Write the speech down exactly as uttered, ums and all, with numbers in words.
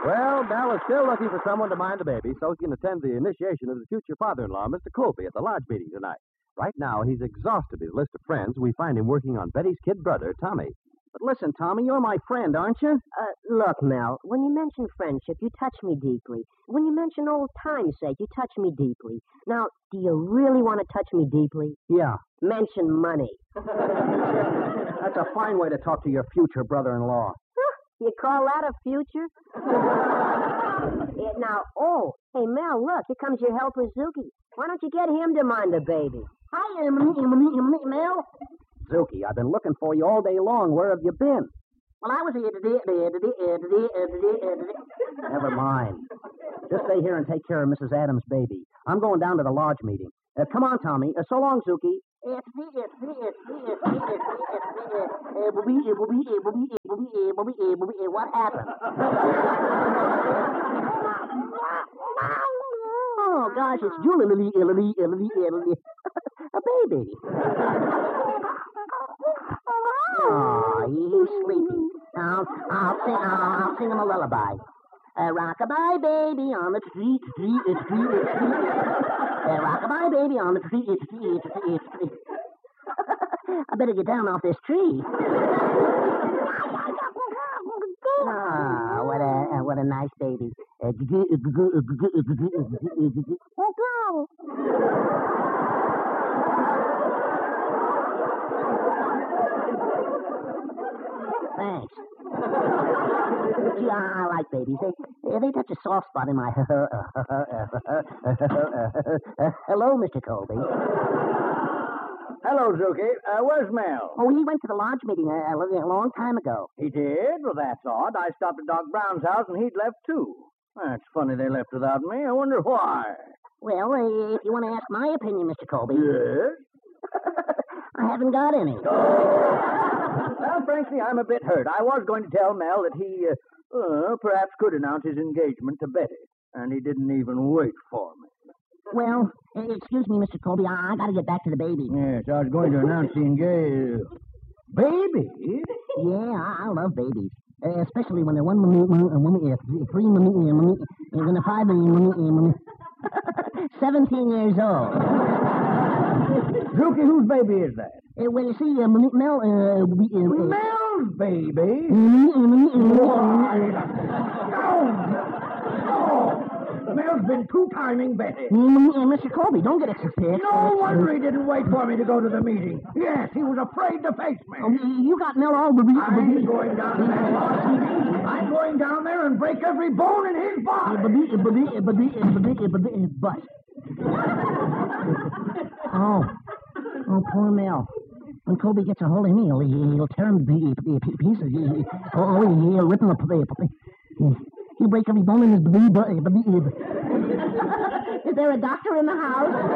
Well, Mel is still looking for someone to mind the baby so he can attend the initiation of his future father-in-law, Mister Colby, at the lodge meeting tonight. Right now, he's exhausted his list of friends. We find him working on Betty's kid brother, Tommy. But listen, Tommy, you're my friend, aren't you? Uh, look, Mel, when you mention friendship, you touch me deeply. When you mention old time's sake, you touch me deeply. Now, do you really want to touch me deeply? Yeah. Mention money. That's a fine way to talk to your future brother-in-law. You call that a future? Yeah, now, oh, hey, Mel, look, here comes your helper, Zuki. Why don't you get him to mind the baby? Hi, Mel. Zuki, I've been looking for you all day long. Where have you been? Well, I was... Never mind. Just stay here and take care of Missus Adams' baby. I'm going down to the lodge meeting. Uh, come on, Tommy. Uh, so long, Zuki. It's me, it's me, it's me, it's me, it's me, it's me. What happened? Oh, gosh, it's Julie, Lily, Lily, Lily, Lily. A baby. Oh, he's sleepy. I'll, I'll, sing, I'll, I'll sing him a lullaby. Uh, rock-a-bye, baby, on the tree, tree, tree, tree, tree. Uh, rock-a-bye, baby, on the tree, tree, tree, tree, tree. I better get down off this tree. Ah, what a uh, what a nice baby. Uh, Thanks. Gee, I, I like babies. They they touch a soft spot in my. Hello, Mister Colby. Hello, Zuki. Uh, where's Mel? Oh, he went to the lodge meeting a, a long time ago. He did? Well, that's odd. I stopped at Doc Brown's house and he'd left too. That's funny they left without me. I wonder why. Well, uh, if you want to ask my opinion, Mister Colby. Yes? I haven't got any. Well, frankly, I'm a bit hurt. I was going to tell Mel that he uh, uh, perhaps could announce his engagement to Betty, and he didn't even wait for me. Well, uh, excuse me, Mister Colby. I, I got to get back to the baby. Yes, I was going to announce the engagement. Baby? Yeah, I, I love babies. Uh, especially when they're one minute, uh, three minute, uh, when they're five minute, seventeen years old. Zuki, whose baby is that? Uh, well, you see, uh, Mel, uh, we, uh, Mel's baby? Why? Mel's been two-timing Betty. Uh, Mister Colby, don't get upset. No wonder he didn't wait for me to go to the meeting. Yes, he was afraid to face me. Oh, you got Mel all the... I'm going down to that lodge meeting. I'm going down there and break every bone in his body. But... Oh. Oh, poor Mel. When Colby gets a hold of me, he'll, he'll tear him to pieces. He, oh, he'll rip him up. He'll break every bone in his body. Is there a doctor in the house?